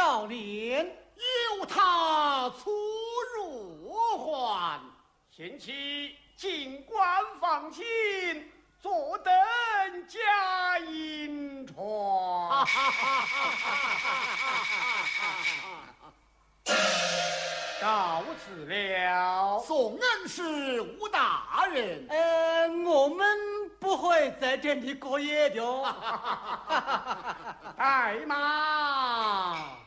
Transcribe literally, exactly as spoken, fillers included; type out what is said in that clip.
少年由他出入还， 贤妻尽管放心，坐等佳音传。告辞了。 宋恩师吴大人， 呃，我们不会在这里过夜的哦。 带马。